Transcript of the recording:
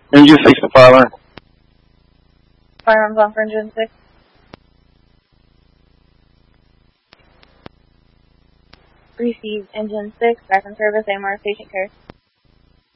Engine 6 to fire line. Firearms on for engine 6. Received engine 6, back in service, AMR patient care.